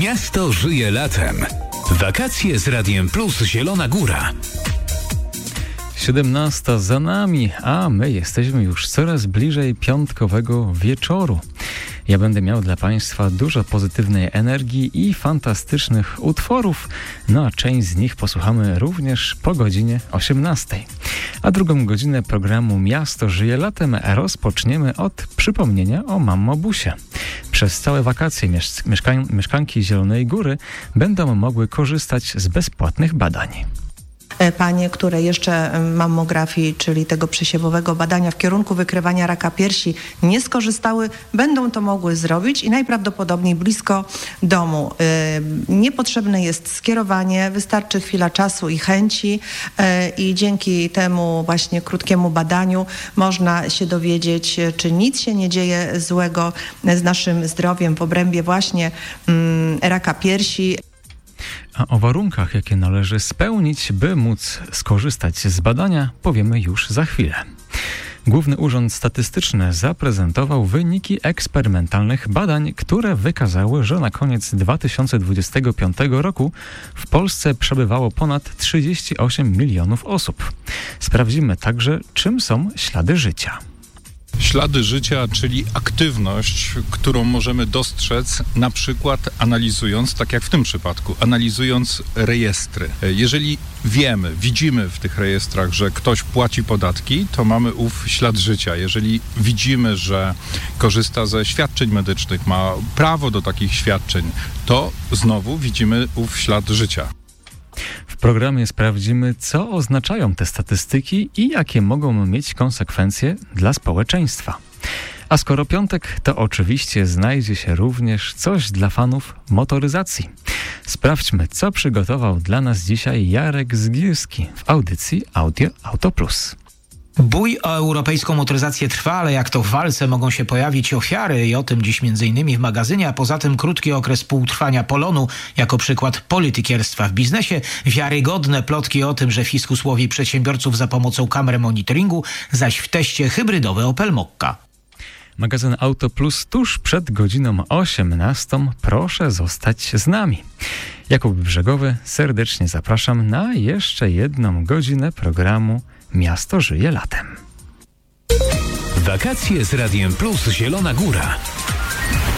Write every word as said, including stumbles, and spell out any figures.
Miasto żyje latem. Wakacje z Radiem Plus Zielona Góra. siedemnasta za nami, a my jesteśmy już coraz bliżej piątkowego wieczoru. Ja będę miał dla Państwa dużo pozytywnej energii i fantastycznych utworów, no a część z nich posłuchamy również po godzinie osiemnastej. A drugą godzinę programu Miasto żyje latem rozpoczniemy od przypomnienia o Mammobusie. Przez całe wakacje mieszk- mieszkań- mieszkanki Zielonej Góry będą mogły korzystać z bezpłatnych badań. Panie, które jeszcze mammografii, czyli tego przesiewowego badania w kierunku wykrywania raka piersi nie skorzystały, będą to mogły zrobić i najprawdopodobniej blisko domu. Niepotrzebne jest skierowanie, wystarczy chwila czasu i chęci i dzięki temu właśnie krótkiemu badaniu można się dowiedzieć, czy nic się nie dzieje złego z naszym zdrowiem w obrębie właśnie raka piersi. A o warunkach, jakie należy spełnić, by móc skorzystać z badania, powiemy już za chwilę. Główny Urząd Statystyczny zaprezentował wyniki eksperymentalnych badań, które wykazały, że na koniec dwa tysiące dwudziestego piątego roku w Polsce przebywało ponad trzydzieści osiem milionów osób. Sprawdzimy także, czym są ślady życia. Ślady życia, czyli aktywność, którą możemy dostrzec na przykład analizując, tak jak w tym przypadku, analizując rejestry. Jeżeli wiemy, widzimy w tych rejestrach, że ktoś płaci podatki, to mamy ów ślad życia. Jeżeli widzimy, że korzysta ze świadczeń medycznych, ma prawo do takich świadczeń, to znowu widzimy ów ślad życia. W programie sprawdzimy, co oznaczają te statystyki i jakie mogą mieć konsekwencje dla społeczeństwa. A skoro piątek, to oczywiście znajdzie się również coś dla fanów motoryzacji. Sprawdźmy, co przygotował dla nas dzisiaj Jarek Zgierski w audycji Audio Auto Plus. Bój o europejską motoryzację trwa, ale jak to w walce mogą się pojawić ofiary i o tym dziś między innymi w magazynie, a poza tym krótki okres półtrwania Polonu jako przykład politykierstwa w biznesie, wiarygodne plotki o tym, że fiskus łowi przedsiębiorców za pomocą kamer monitoringu, zaś w teście hybrydowy Opel Mokka. Magazyn Auto Plus tuż przed godziną osiemnastą. Proszę zostać z nami. Jakub Brzegowy, serdecznie zapraszam na jeszcze jedną godzinę programu Miasto żyje latem. Wakacje z Radiem Plus Zielona Góra.